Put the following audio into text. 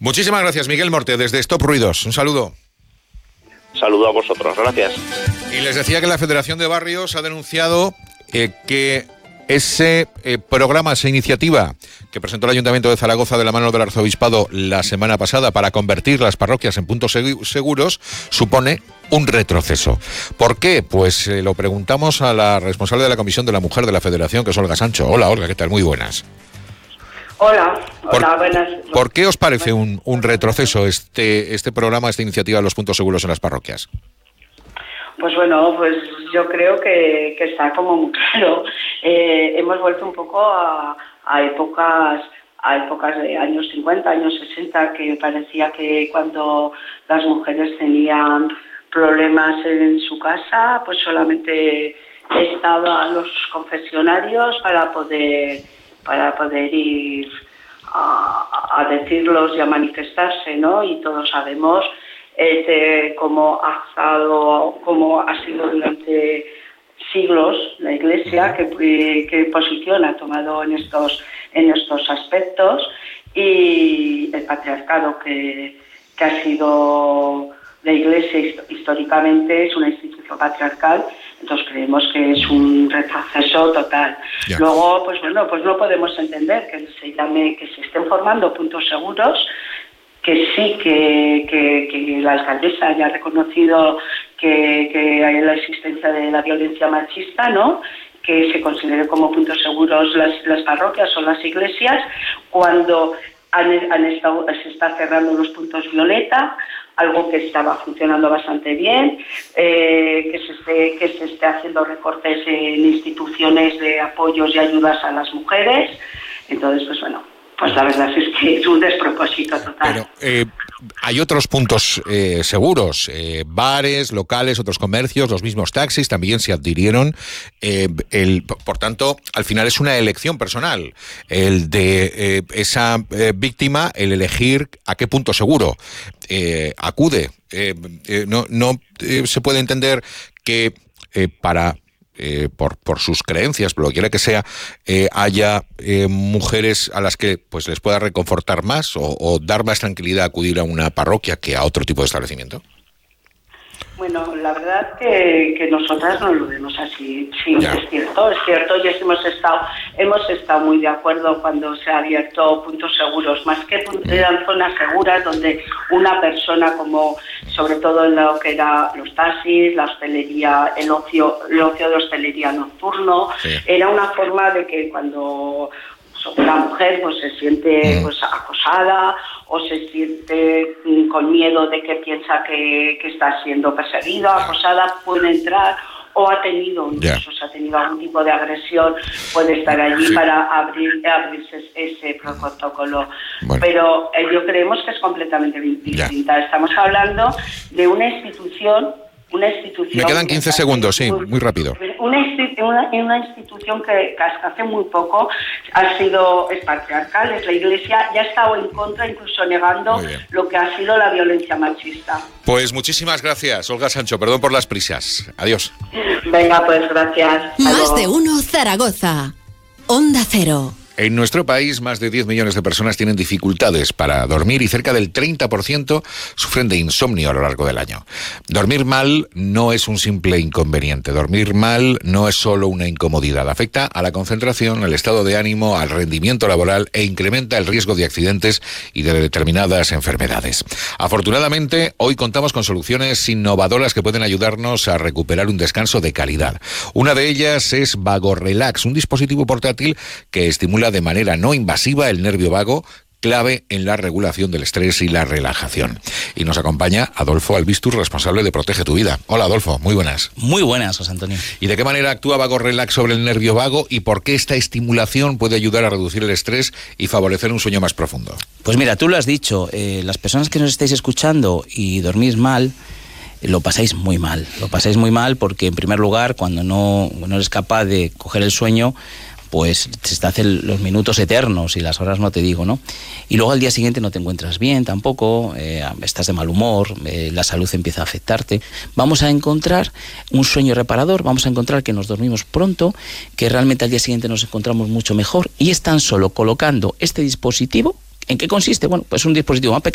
Muchísimas gracias, Miguel Morte, desde Stop Ruidos. Un saludo. Saludo a vosotros, gracias. Y les decía que la Federación de Barrios ha denunciado que ese programa, esa iniciativa que presentó el Ayuntamiento de Zaragoza de la mano del Arzobispado la semana pasada para convertir las parroquias en puntos seguros, supone un retroceso. ¿Por qué? Pues lo preguntamos a la responsable de la Comisión de la Mujer de la Federación, que es Olga Sancho. Hola, Olga, ¿qué tal? Muy buenas. Hola, buenas. ¿Por qué os parece un retroceso este programa, esta iniciativa de los puntos seguros en las parroquias? Pues bueno, pues yo creo que está como muy claro. Hemos vuelto un poco a épocas de años 50, años 60, que parecía que cuando las mujeres tenían problemas en su casa, pues solamente estaban los confesionarios para poder ir a decirlos y a manifestarse, ¿no? Y todos sabemos cómo ha sido durante siglos la Iglesia, qué posición ha tomado en estos aspectos, y el patriarcado que ha sido la Iglesia históricamente es una institución patriarcal. Entonces creemos que es un retroceso total. Ya. Luego, pues bueno, pues no podemos entender que se estén formando puntos seguros, que sí que la alcaldesa haya reconocido que hay la existencia de la violencia machista, ¿no? Que se considere como puntos seguros las parroquias o las iglesias, cuando se está cerrando los puntos violeta, algo que estaba funcionando bastante bien, que se esté haciendo recortes en instituciones de apoyos y ayudas a las mujeres. Entonces, pues bueno, pues la verdad es que es un despropósito total. Pero hay otros puntos seguros, bares, locales, otros comercios, los mismos taxis también se adhirieron. Por tanto, al final es una elección personal, el de esa víctima, el elegir a qué punto seguro acude. No se puede entender que por sus creencias, por lo que quiera que sea, haya mujeres a las que pues les pueda reconfortar más o dar más tranquilidad acudir a una parroquia que a otro tipo de establecimiento. Bueno, la verdad que nosotras no lo vemos así. Sí, ya. Es cierto, y hemos estado muy de acuerdo cuando se ha abierto puntos seguros, más que eran zonas seguras donde una persona, como sobre todo en lo que era los taxis, la hostelería, el ocio de hostelería nocturno, sí. Era una forma de que cuando una mujer pues se siente pues acosada o se siente con miedo de que piensa que está siendo perseguida, acosada, puede entrar, o ha tenido algún tipo de agresión, puede estar allí, sí. Para abrirse ese protocolo. Bueno. Pero yo creemos que es completamente distinta. Estamos hablando de una institución. Me quedan 15 segundos, sí, muy rápido. Una institución que hasta hace muy poco es patriarcal, es la Iglesia, ya ha estado en contra, incluso negando lo que ha sido la violencia machista. Pues muchísimas gracias, Olga Sancho, perdón por las prisas. Adiós. Venga, pues gracias. Más de uno, Zaragoza. Onda Cero. En nuestro país, más de 10 millones de personas tienen dificultades para dormir y cerca del 30% sufren de insomnio a lo largo del año. Dormir mal no es un simple inconveniente. Dormir mal no es solo una incomodidad. Afecta a la concentración, al estado de ánimo, al rendimiento laboral e incrementa el riesgo de accidentes y de determinadas enfermedades. Afortunadamente, hoy contamos con soluciones innovadoras que pueden ayudarnos a recuperar un descanso de calidad. Una de ellas es VagoRelax, un dispositivo portátil que estimula de manera no invasiva el nervio vago, clave en la regulación del estrés y la relajación. Y nos acompaña Adolfo Albistur, responsable de Protege tu Vida. Hola, Adolfo, muy buenas. Muy buenas, José Antonio. ¿Y de qué manera actúa VagoRelax sobre el nervio vago y por qué esta estimulación puede ayudar a reducir el estrés y favorecer un sueño más profundo? Pues mira, tú lo has dicho, las personas que nos estáis escuchando y dormís mal, lo pasáis muy mal porque, en primer lugar, cuando no eres capaz de coger el sueño, pues se te hacen los minutos eternos y las horas no te digo, ¿no? Y luego al día siguiente no te encuentras bien tampoco, estás de mal humor, la salud empieza a afectarte. Vamos a encontrar un sueño reparador, vamos a encontrar que nos dormimos pronto, que realmente al día siguiente nos encontramos mucho mejor, y es tan solo colocando este dispositivo. ¿En qué consiste? Bueno, pues un dispositivo más pequeño